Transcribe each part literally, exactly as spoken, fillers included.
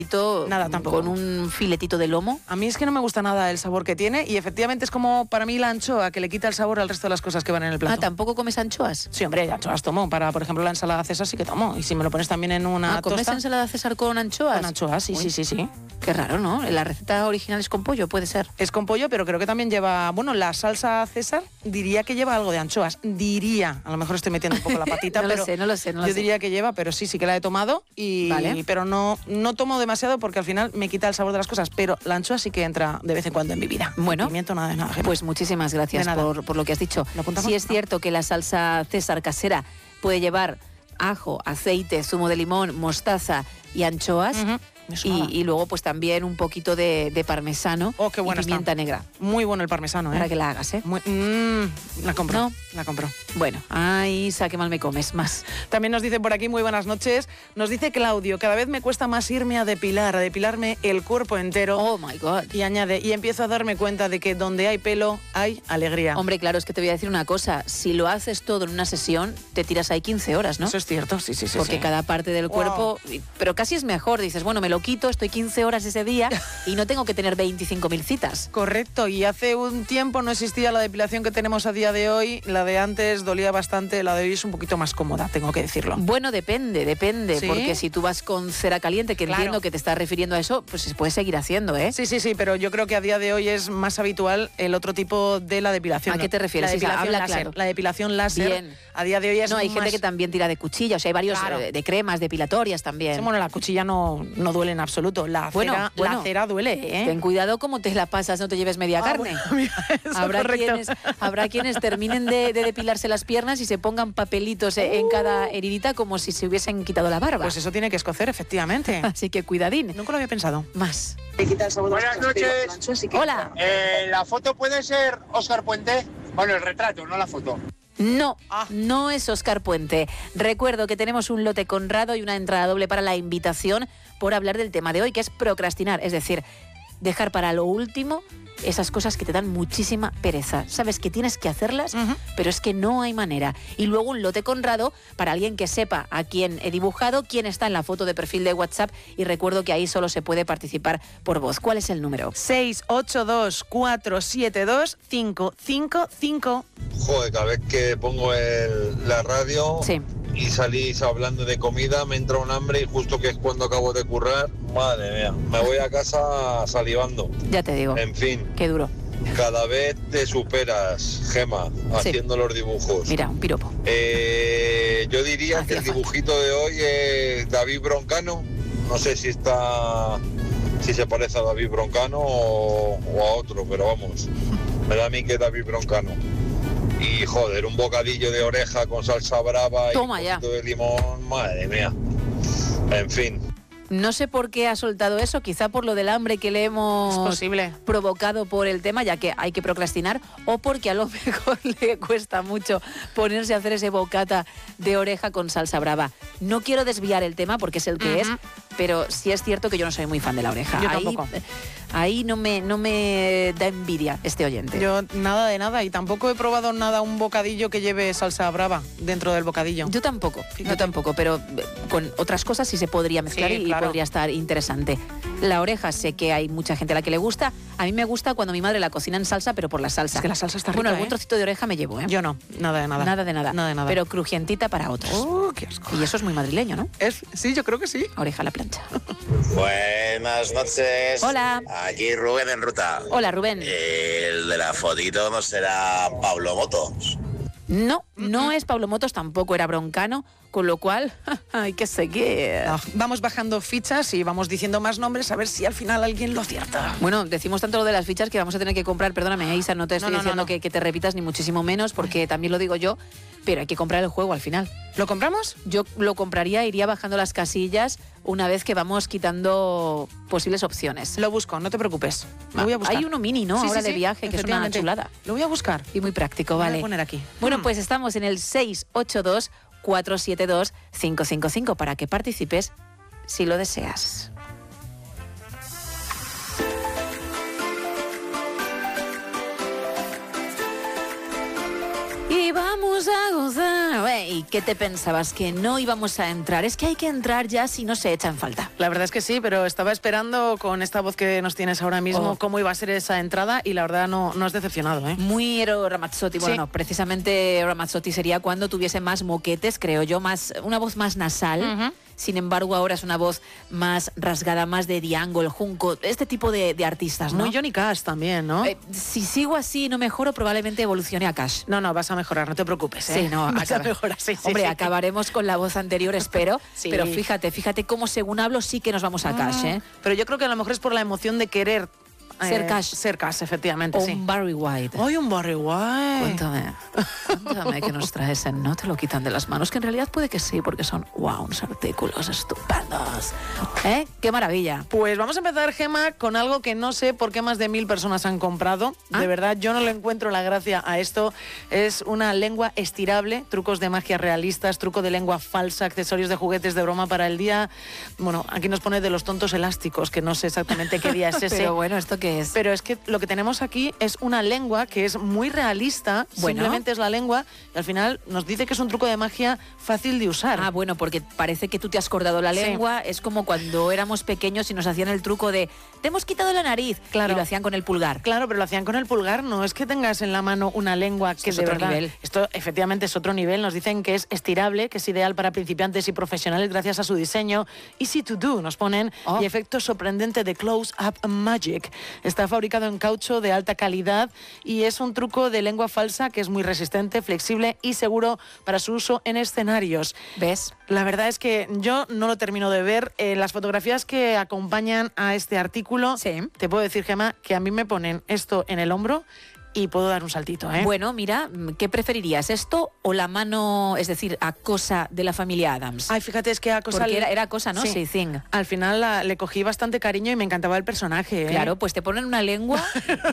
Nada, tampoco. Con un filetito de lomo. A mí es que no me gusta nada el sabor que tiene y efectivamente es como para mí la anchoa, que le quita el sabor al resto de las cosas que van en el plato. Ah, ¿tampoco comes anchoas? Sí, hombre, anchoas tomo. Para, por ejemplo, la ensalada César sí que tomo. Y si me lo pones también en una ah, ¿comes tosta... ensalada César con anchoas? Con anchoas, sí, Uy, sí, sí, sí. Qué raro, ¿no? La receta original es con pollo, puede ser. Es con pollo, pero creo que también lleva... Bueno, la salsa César diría que lleva algo de anchoas. Diría. A lo mejor estoy metiendo un poco la patita, no pero... lo sé, no lo sé, no lo yo sé. diría que lleva, pero sí, sí que la he tomado. Y... Vale. Pero no, no tomo demasiado porque al final me quita el sabor de las cosas. Pero la anchoa sí que entra de vez en cuando en mi vida. Bueno. Pimiento, nada de nada. Pues muchísimas gracias por, por lo que has dicho. Sí es cierto que la salsa César casera puede llevar ajo, aceite, zumo de limón, mostaza y anchoas. Uh-huh. Y, y luego pues también un poquito de, de parmesano oh, qué buena y pimienta está. negra. Muy bueno el parmesano, ¿eh? Para que la hagas, ¿eh? Muy, mmm, la compro, ¿No? la compro. Bueno, ay, Isa, qué mal me comes, más. También nos dice por aquí, muy buenas noches, nos dice Claudio, cada vez me cuesta más irme a depilar, a depilarme el cuerpo entero. Oh, my God. Y añade, y empiezo a darme cuenta de que donde hay pelo, hay alegría. Hombre, claro, es que te voy a decir una cosa, si lo haces todo en una sesión, te tiras ahí quince horas, ¿no? Eso es cierto, sí, sí, sí. Porque sí. cada parte del cuerpo, wow. Pero casi es mejor, dices, bueno, me lo quito, estoy quince horas ese día y no tengo que tener veinticinco mil citas. Correcto, y hace un tiempo no existía la depilación que tenemos a día de hoy, la de antes dolía bastante, la de hoy es un poquito más cómoda, tengo que decirlo. Bueno, depende, depende, ¿Sí? Porque si tú vas con cera caliente, que claro. entiendo que te estás refiriendo a eso, pues se puede seguir haciendo, ¿eh? Sí, sí, sí, pero yo creo que a día de hoy es más habitual el otro tipo de la depilación. ¿A qué te refieres? La depilación Habla láser. claro. La depilación láser. Bien. A día de hoy es No, hay más... gente que también tira de cuchilla, o sea, hay varios claro. eh, de cremas depilatorias también. Sí, bueno, la cuchilla no, no duele en absoluto, la bueno, cera, bueno, la cera duele, ¿eh? Ten cuidado cómo te la pasas, no te lleves media ah, carne. Bueno, mira, eso habrá, correcto. quienes, habrá quienes terminen de, de depilarse las piernas y se pongan papelitos uh. en cada heridita como si se hubiesen quitado la barba. Pues eso tiene que escocer, efectivamente. Así que cuidadín. Nunca lo había pensado. Más. Buenas noches. Hola. Eh, ¿La foto puede ser Óscar Puente? Bueno, el retrato, no la foto. No, ah. no es Óscar Puente. Recuerdo que tenemos un lote Conrado y una entrada doble para la invitación por hablar del tema de hoy, que es procrastinar, es decir, dejar para lo último esas cosas que te dan muchísima pereza. Sabes que tienes que hacerlas, uh-huh. pero es que no hay manera. Y luego un lote Conrado para alguien que sepa a quién he dibujado, quién está en la foto de perfil de WhatsApp, y recuerdo que ahí solo se puede participar por voz. ¿Cuál es el número? seis ocho dos cuatro siete dos cinco cinco cinco. Joder, cada vez que pongo el, la radio sí. y salís hablando de comida, me entra un hambre y justo que es cuando acabo de currar, madre mía, me voy a casa salivando. Ya te digo. En fin. Qué duro. Cada vez te superas, Gema, haciendo sí. los dibujos. Mira, un piropo. Eh, yo diría Hacía que el falta. dibujito de hoy es David Broncano. No sé si está, si se parece a David Broncano o, o a otro, pero vamos, me da a mí que es David Broncano. Y joder, un bocadillo de oreja con salsa brava Toma y un ya. poquito de limón, madre mía. En fin. No sé por qué ha soltado eso, quizá por lo del hambre que le hemos es posible. provocado por el tema, ya que hay que procrastinar, o porque a lo mejor le cuesta mucho ponerse a hacer ese bocata de oreja con salsa brava. No quiero desviar el tema porque es el que uh-huh. es, pero sí es cierto que yo no soy muy fan de la oreja. Yo ahí, tampoco. Ahí no me, no me da envidia este oyente. Yo nada de nada, y tampoco he probado nada un bocadillo que lleve salsa brava dentro del bocadillo. Yo tampoco, Fíjate. yo tampoco, pero con otras cosas sí se podría mezclar sí, y claro. podría estar interesante. La oreja sé que hay mucha gente a la que le gusta. A mí me gusta cuando mi madre la cocina en salsa, pero por la salsa. Es que la salsa está rica, Bueno, algún ¿eh? trocito de oreja me llevo, ¿eh? Yo no, nada de nada. Nada de nada. Nada de nada. Pero crujientita para otros. ¡Oh, qué asco! Y eso es muy madrileño, ¿no? Es, sí, yo creo que sí. Oreja a la plancha. Buenas noches. Hola. Aquí Rubén en ruta. Hola, Rubén. El de la fotito no será Pablo Motos. No, no es Pablo Motos, tampoco era Broncano, con lo cual hay que seguir. No, vamos bajando fichas y vamos diciendo más nombres a ver si al final alguien lo acierta. Bueno, decimos tanto lo de las fichas que vamos a tener que comprar, perdóname, Isa, no te estoy no, no, diciendo no, no. Que, que te repitas ni muchísimo menos, porque también lo digo yo, pero hay que comprar el juego al final. ¿Lo compramos? Yo lo compraría, iría bajando las casillas una vez que vamos quitando posibles opciones. Lo busco, no te preocupes. Lo voy a buscar. Hay uno mini, ¿no? Sí, Ahora sí, de sí, viaje, que es una chulada. Lo voy a buscar. Y muy práctico, Lo vale. voy a poner aquí. Bueno, mm. pues estamos en el seis ocho dos cuatro siete dos cinco cinco cinco para que participes si lo deseas. Y vamos a gozar. ¿y qué te pensabas? ¿Que no íbamos a entrar? Es que hay que entrar ya si no se echa en falta. La verdad es que sí, pero estaba esperando con esta voz que nos tienes ahora mismo Oh. cómo iba a ser esa entrada y la verdad no, no has decepcionado, ¿eh? Muy Eero Ramazzotti. Bueno, Sí. no, precisamente Eero Ramazzotti sería cuando tuviese más moquetes, creo yo, más una voz más nasal. Ujú. Sin embargo, ahora es una voz más rasgada, más de Diango, el Junco, este tipo de, de artistas, ¿no? Muy Johnny Cash también, ¿no? Eh, si sigo así y no mejoro, probablemente evolucione a Cash. No, no, vas a mejorar, no te preocupes, ¿eh? Sí, no, vas a acaba- mejorar, sí, sí, Hombre, sí. acabaremos con la voz anterior, espero. Sí. Pero fíjate, fíjate cómo según hablo sí que nos vamos a Cash, ¿eh? Pero yo creo que a lo mejor es por la emoción de querer... Ser eh, Cash. Ser Cash, efectivamente, O sí. un Barry White. ¡Ay, un Barry White! Cuéntame, cuéntame que nos traes en No te lo quitan de las manos, que en realidad puede que sí, porque son, wow, unos artículos estupendos. ¿Eh? ¡Qué maravilla! Pues vamos a empezar, Gema, con algo que no sé por qué más de mil personas han comprado. ¿Ah? De verdad, yo no le encuentro la gracia a esto. Es una lengua estirable, trucos de magia realistas, truco de lengua falsa, accesorios de juguetes de broma para el día. Bueno, aquí nos pone de los tontos elásticos, que no sé exactamente qué día es ese. Pero bueno, ¿esto qué es? Pero es que lo que tenemos aquí es una lengua que es muy realista, Bueno. simplemente es la lengua, y al final nos dice que es un truco de magia fácil de usar. Ah, bueno, porque parece que tú te has acordado la Sí. lengua. Es como cuando éramos pequeños y nos hacían el truco de te hemos quitado la nariz. Claro. Y lo hacían con el pulgar. Claro, pero lo hacían con el pulgar, no es que tengas en la mano una lengua que es de otro verdad... nivel. Esto efectivamente es otro nivel, nos dicen que es estirable, que es ideal para principiantes y profesionales gracias a su diseño. Easy to do, nos ponen, Oh. y efecto sorprendente de Close Up Magic. Está fabricado en caucho de alta calidad y es un truco de lengua falsa que es muy resistente, flexible y seguro para su uso en escenarios. ¿Ves? La verdad es que yo no lo termino de ver. Eh, las fotografías que acompañan a este artículo, Sí. te puedo decir, Gemma, que a mí me ponen esto en el hombro y puedo dar un saltito, ¿eh? Bueno, mira, ¿qué preferirías? ¿Esto o la mano, es decir, acosa de la familia Adams? Ay, fíjate, es que a cosa... Porque era, era cosa, ¿no? Sí. Sí, Thing. Al final la- le cogí bastante cariño y me encantaba el personaje, ¿eh? Claro, pues te ponen una lengua,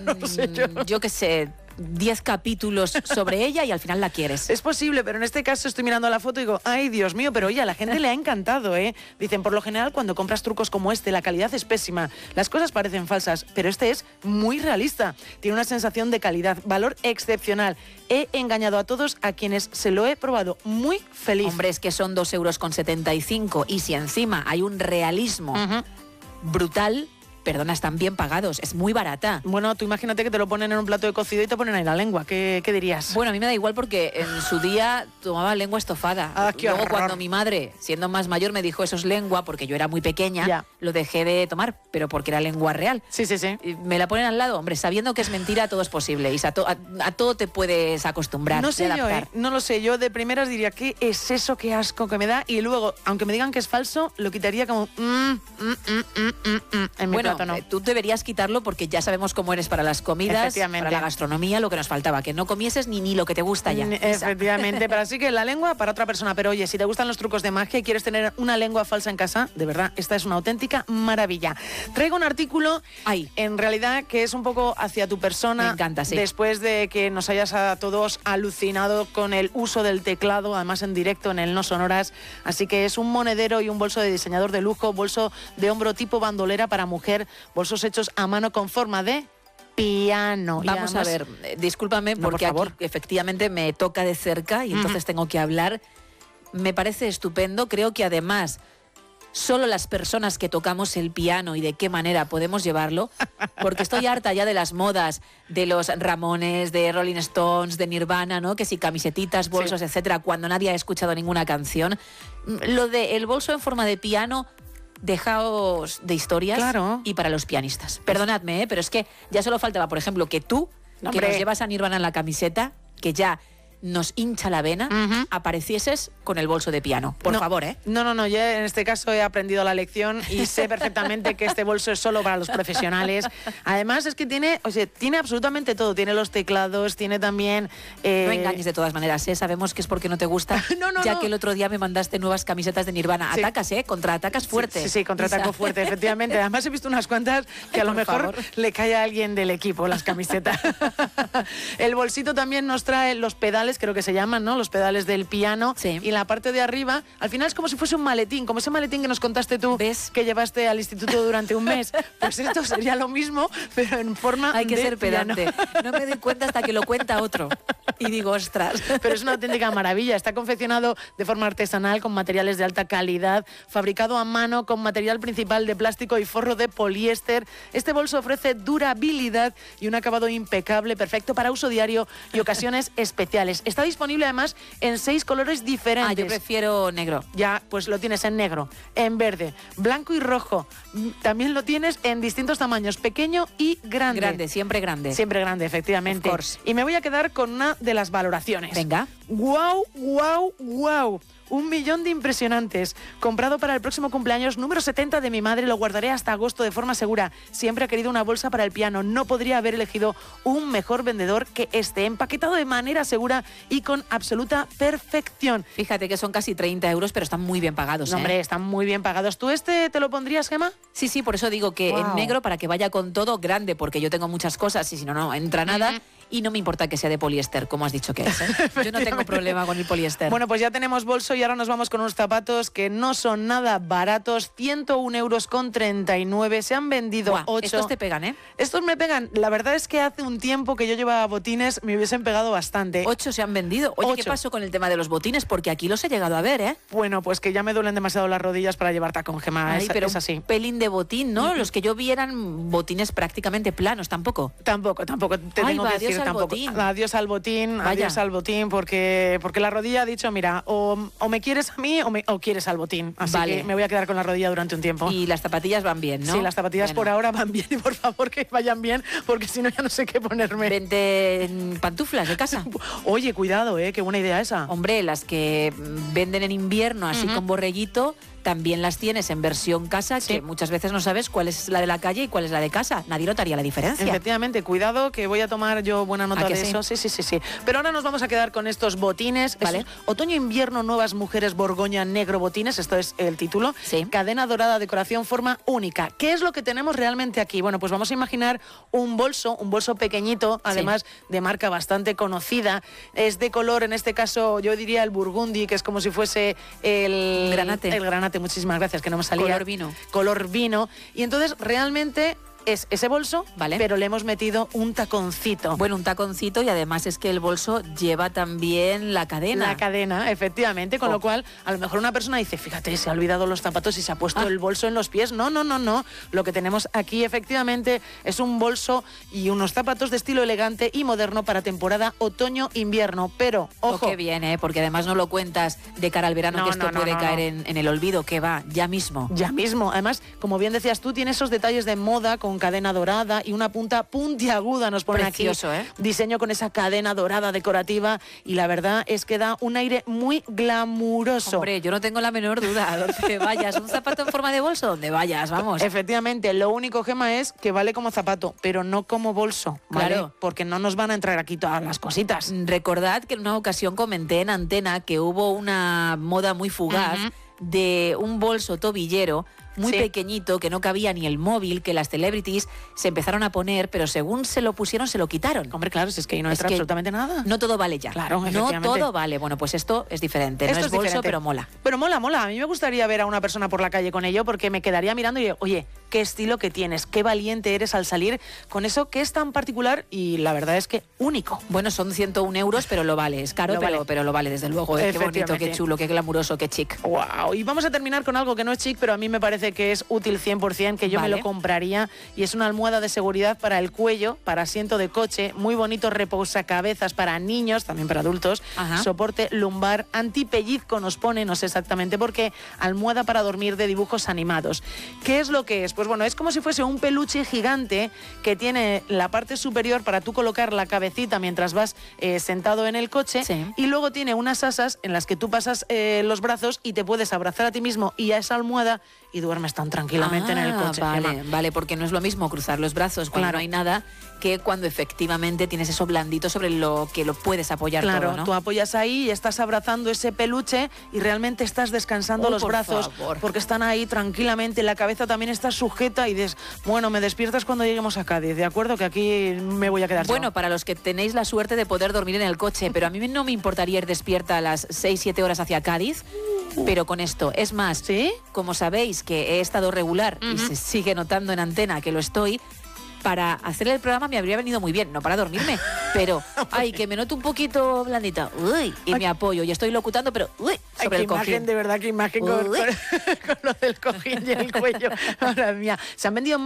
sé yo. mm, yo qué sé, diez capítulos sobre ella y al final la quieres. Es posible, pero en este caso estoy mirando la foto y digo, ay, Dios mío, pero oye, a la gente le ha encantado, ¿eh? Dicen, por lo general, cuando compras trucos como este, la calidad es pésima, las cosas parecen falsas, pero este es muy realista. Tiene una sensación de calidad, valor excepcional. He engañado a todos a quienes se lo he probado. Muy feliz. Hombre, es que son dos euros con setenta y cinco y si encima hay un realismo Ujú. brutal, perdona, están bien pagados, es muy barata. Bueno, tú imagínate que te lo ponen en un plato de cocido y te ponen ahí la lengua. ¿Qué, qué dirías? Bueno, a mí me da igual porque en su día tomaba lengua estofada. Ah, qué Luego horror. cuando mi madre, siendo más mayor, me dijo eso es lengua, porque yo era muy pequeña, Ya. lo dejé de tomar, pero porque era lengua real. Sí, sí, sí. Y me la ponen al lado, hombre, sabiendo que es mentira, todo es posible. Y a, to- a- a todo te puedes acostumbrar. No sé y yo, adaptar. ¿eh? No lo sé. Yo de primeras diría, ¿qué es eso? Qué asco que me da. Y luego, aunque me digan que es falso, lo quitaría como... mm, mm, mm, mm, mm, mm, en mi Bueno, plato no. eh, tú deberías quitarlo porque ya sabemos cómo eres para las comidas, Efectivamente. para la gastronomía, lo que nos faltaba, que no comieses ni, ni lo que te gusta ya. Mm, Isa. Efectivamente, pero así que la lengua para otra persona. Pero oye, si te gustan los trucos de magia y quieres tener una lengua falsa en casa, de verdad, esta es una auténtica maravilla. Traigo un artículo, Ay. en realidad, que es un poco hacia tu persona. Me encanta, sí. Después de que nos hayas a todos alucinado con el uso del teclado, además en directo en el No Sonoras. Así que es un monedero y un bolso de diseñador de lujo, bolso de hombro tipo bandolera para mujer, bolsos hechos a mano con forma de piano. Y Vamos a además- ver, eh, discúlpame No, por porque favor. aquí efectivamente me toca de cerca y entonces tengo que hablar. Me parece estupendo, creo que además solo las personas que tocamos el piano y de qué manera podemos llevarlo, porque estoy harta ya de las modas de los Ramones, de Rolling Stones, de Nirvana, ¿no? Que si camisetitas, bolsos, Sí. etcétera, cuando nadie ha escuchado ninguna canción. Lo de el bolso en forma de piano, dejaos de historias. Claro. Y para los pianistas. Perdonadme, ¿eh? Pero es que ya solo faltaba, por ejemplo, que tú, No, que hombre. nos llevas a Nirvana en la camiseta, que ya nos hincha la vena, Ujú. aparecieses con el bolso de piano. Por No, favor, ¿eh? No, no, no, yo en este caso he aprendido la lección y sé perfectamente que este bolso es solo para los profesionales. Además es que tiene, o sea, tiene absolutamente todo. Tiene los teclados, tiene también... eh, No engañes de todas maneras, ¿eh? Sabemos que es porque no te gusta, No, no, ya no. que el otro día me mandaste nuevas camisetas de Nirvana. Sí. Atacas, ¿eh? Contraatacas fuerte. Sí, sí, contraataco Isa. fuerte, efectivamente. Además he visto unas cuantas que a lo Por mejor favor. le cae a alguien del equipo las camisetas. El bolsito también nos trae los pedales pedales, creo que se llaman, ¿no? Los pedales del piano. Sí. Y en la parte de arriba, al final es como si fuese un maletín, como ese maletín que nos contaste tú, ¿ves? Que llevaste al instituto durante un mes. Pues esto sería lo mismo, pero en forma Hay que de ser pedante. piano. No me doy cuenta hasta que lo cuenta otro. Y digo, ostras. Pero es una auténtica maravilla. Está confeccionado de forma artesanal con materiales de alta calidad, fabricado a mano con material principal de plástico y forro de poliéster. Este bolso ofrece durabilidad y un acabado impecable, perfecto para uso diario y ocasiones especiales. Está disponible además en seis colores diferentes. Ah, yo prefiero negro. Ya, pues lo tienes en negro, en verde, blanco y rojo. También lo tienes en distintos tamaños, pequeño y grande. Grande, siempre grande. Siempre grande, efectivamente. Of course. Y me voy a quedar con una de las valoraciones. Venga. ¡Guau, guau, guau! Un millón de impresionantes. Comprado para el próximo cumpleaños número setenta de mi madre, lo guardaré hasta agosto de forma segura. Siempre ha querido una bolsa para el piano. No podría haber elegido un mejor vendedor que este. Empaquetado de manera segura y con absoluta perfección. Fíjate que son casi treinta euros, pero están muy bien pagados. No, ¿eh? hombre, están muy bien pagados. ¿Tú este te lo pondrías, Gemma? Sí, sí, por eso digo que Wow. en negro, para que vaya con todo, grande, porque yo tengo muchas cosas y si no, no entra nada. Ujú. Y no me importa que sea de poliéster, como has dicho que es. ¿eh? Yo no tengo problema con el poliéster. Bueno, pues ya tenemos bolso y ahora nos vamos con unos zapatos que no son nada baratos. ciento un euros con treinta y nueve. Se han vendido Buah, ocho. estos te pegan, ¿eh? Estos me pegan. La verdad es que hace un tiempo que yo llevaba botines, me hubiesen pegado bastante. Ocho se han vendido. Oye, ¿qué Ocho. pasó con el tema de los botines? Porque aquí los he llegado a ver, ¿eh? Bueno, pues que ya me duelen demasiado las rodillas para llevar tacón, Gemma. Ay, es, pero es así. un pelín de botín, ¿no? Los que yo vi eran botines prácticamente planos, tampoco. Tampoco, tampoco. Te Ay, tengo va, que adiós decir al tampoco. botín. Adiós al botín, Vaya. adiós al botín, porque, porque la rodilla ha dicho, mira, o, o me quieres a mí o, me, o quieres al botín. Así Vale. que me voy a quedar con la rodilla durante un tiempo. Y las zapatillas van bien, ¿no? Sí, las zapatillas Bueno. por ahora van bien y por favor que vayan bien, porque si no ya no sé qué ponerme. Vente en pantuflas de casa. Oye, cuidado, ¿eh? Qué buena idea esa. Hombre, las que mm, venden en invierno así Ujú. con borreguito, también las tienes en versión casa, Sí. que muchas veces no sabes cuál es la de la calle y cuál es la de casa. Nadie notaría la diferencia. Efectivamente, cuidado que voy a tomar yo buena nota ¿A que de sí? eso. Sí, sí, sí, sí. Pero ahora nos vamos a quedar con estos botines. Vale. Esos Otoño-invierno, nuevas mujeres Borgoña negro botines. Esto es el título. Sí. Cadena dorada, decoración, forma única. ¿Qué es lo que tenemos realmente aquí? Bueno, pues vamos a imaginar un bolso, un bolso pequeñito, además de marca bastante conocida. Es de color, en este caso, yo diría el burgundy, que es como si fuese el Granate. El granate, muchísimas gracias, que no me salía. Color vino. Color vino. Y entonces realmente es ese bolso, Vale. pero le hemos metido un taconcito. Bueno, un taconcito y además es que el bolso lleva también la cadena. La cadena, efectivamente, con Oh. lo cual a lo mejor una persona dice, fíjate, se ha olvidado los zapatos y se ha puesto Ah. el bolso en los pies. No, no, no, no. Lo que tenemos aquí efectivamente es un bolso y unos zapatos de estilo elegante y moderno para temporada otoño-invierno. Pero, Oh, ojo, qué bien, ¿eh? Porque además no lo cuentas de cara al verano, No, que esto no, no, puede no, caer no. En, en el olvido, que va, ya mismo. ya mismo. Además, como bien decías tú, tiene esos detalles de moda con cadena dorada y una punta puntiaguda, nos ponen Precioso, aquí. ¿eh? Diseño con esa cadena dorada decorativa y la verdad es que da un aire muy glamuroso. Hombre, yo no tengo la menor duda. A donde vayas, un zapato en forma de bolso, donde vayas, vamos. Efectivamente, lo único, Gema, es que vale como zapato, pero no como bolso, ¿vale? Claro. Porque no nos van a entrar aquí todas las cositas. Recordad que en una ocasión comenté en Antena que hubo una moda muy fugaz Ujú. de un bolso tobillero muy Sí. pequeñito que no cabía ni el móvil, que las celebrities se empezaron a poner, pero según se lo pusieron, se lo quitaron. Hombre, claro, si es que ahí no Es entra que absolutamente nada. No todo vale ya. Claro, no efectivamente. todo vale. Bueno, pues esto es diferente. Esto no es, es bolso, diferente. pero mola. Pero mola, mola. A mí me gustaría ver a una persona por la calle con ello porque me quedaría mirando y digo, oye, qué estilo que tienes, qué valiente eres al salir con eso que es tan particular y la verdad es que único. Bueno, son ciento un euros, pero lo vale. Es caro, Lo pero, vale. pero lo vale, desde luego. ¿eh? Qué bonito, qué Efectivamente. chulo, qué glamuroso, qué chic. Wow. Y vamos a terminar con algo que no es chic, pero a mí me parece que es útil cien por cien, que yo Vale. me lo compraría. Y es una almohada de seguridad para el cuello, para asiento de coche, muy bonito reposacabezas para niños, también para adultos, Ajá. soporte lumbar, antipellizco nos pone, no sé exactamente por qué, almohada para dormir de dibujos animados. ¿Qué es lo que es? Pues bueno, es como si fuese un peluche gigante que tiene la parte superior para tú colocar la cabecita mientras vas eh, sentado en el coche Sí. y luego tiene unas asas en las que tú pasas eh, los brazos y te puedes abrazar a ti mismo y a esa almohada y duermes duermes tan tranquilamente ah, en el coche. Vale, Gemma. vale, porque no es lo mismo cruzar los brazos cuando Claro. no hay nada que cuando efectivamente tienes eso blandito sobre lo que lo puedes apoyar Claro, todo, ¿no? tú apoyas ahí y estás abrazando ese peluche y realmente estás descansando Uy, los por brazos favor. porque están ahí tranquilamente, la cabeza también está sujeta y dices, bueno, me despiertas cuando lleguemos a Cádiz, ¿de acuerdo? Que aquí me voy a quedar. Bueno, yo. para los que tenéis la suerte de poder dormir en el coche, pero a mí no me importaría ir despierta a las seis siete horas hacia Cádiz, pero con esto. Es más, ¿Sí? como sabéis que he estado regular y Ujú. se sigue notando en antena que lo estoy, para hacer el programa me habría venido muy bien, no para dormirme, pero, ay, que me noto un poquito blandita, uy, y Ay. me apoyo y estoy locutando, pero, uy, Ay, sobre qué el cojín. imagen, de verdad, qué imagen con, Uy. con- con lo del cojín y el cuello. Madre mía, se han vendido